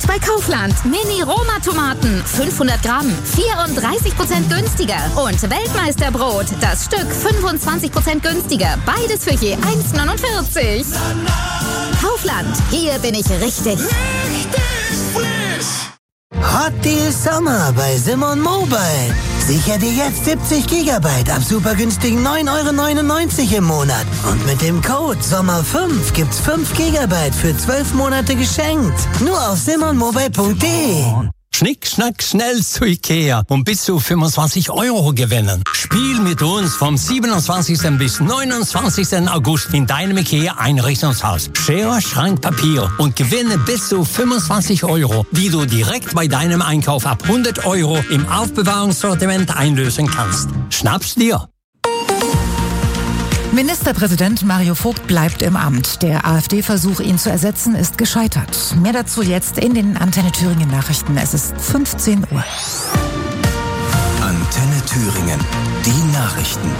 bei Kaufland. Mini-Roma-Tomaten, 500 Gramm, 34% günstiger. Und Weltmeisterbrot, das Stück 25% günstiger. Beides für je 1,49. Kaufland, hier bin ich richtig. Hot Deal Sommer bei Simon Mobile. Sichere dir jetzt 70 GB ab super günstigen 9,99 € im Monat. Und mit dem Code SOMMER5 gibt's 5 GB für 12 Monate geschenkt. Nur auf simonmobile.de. Schnick, schnack, schnell zu Ikea und bis zu 25 € gewinnen. Spiel mit uns vom 27. bis 29. August in deinem Ikea-Einrichtungshaus. Schere, Schrank, Papier und gewinne bis zu 25 €, die du direkt bei deinem Einkauf ab 100 € im Aufbewahrungssortiment einlösen kannst. Schnapp's dir! Ministerpräsident Mario Vogt bleibt im Amt. Der AfD-Versuch, ihn zu ersetzen, ist gescheitert. Mehr dazu jetzt in den Antenne Thüringen Nachrichten. Es ist 15 Uhr. Antenne Thüringen. Die Nachrichten.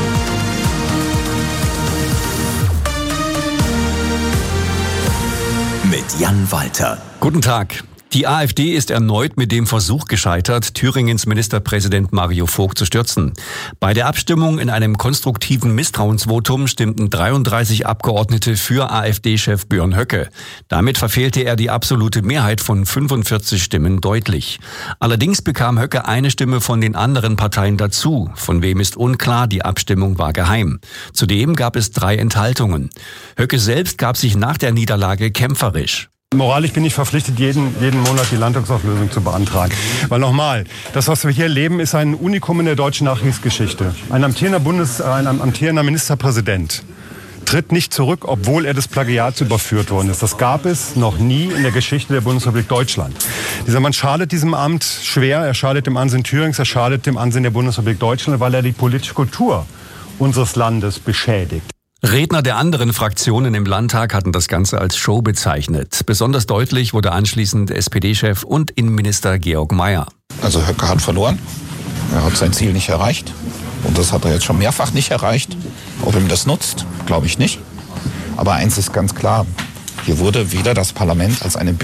Mit Jan Walter. Guten Tag. Die AfD ist erneut mit dem Versuch gescheitert, Thüringens Ministerpräsident Mario Vogt zu stürzen. Bei der Abstimmung in einem konstruktiven Misstrauensvotum stimmten 33 Abgeordnete für AfD-Chef Björn Höcke. Damit verfehlte er die absolute Mehrheit von 45 Stimmen deutlich. Allerdings bekam Höcke eine Stimme von den anderen Parteien dazu. Von wem ist unklar, die Abstimmung war geheim. Zudem gab es 3 Enthaltungen. Höcke selbst gab sich nach der Niederlage kämpferisch. Moralisch bin ich verpflichtet, jeden Monat die Landtagsauflösung zu beantragen. Weil nochmal, das, was wir hier erleben, ist ein Unikum in der deutschen Nachkriegsgeschichte. Ein amtierender Ministerpräsident tritt nicht zurück, obwohl er des Plagiats überführt worden ist. Das gab es noch nie in der Geschichte der Bundesrepublik Deutschland. Dieser Mann schadet diesem Amt schwer, er schadet dem Ansehen Thürings, er schadet dem Ansehen der Bundesrepublik Deutschland, weil er die politische Kultur unseres Landes beschädigt. Redner der anderen Fraktionen im Landtag hatten das Ganze als Show bezeichnet. Besonders deutlich wurde anschließend SPD-Chef und Innenminister Georg Mayer. Also Höcke hat verloren. Er hat sein Ziel nicht erreicht. Und das hat er jetzt schon mehrfach nicht erreicht. Ob ihm das nutzt, glaube ich nicht. Aber eins ist ganz klar. Hier wurde wieder das Parlament als eine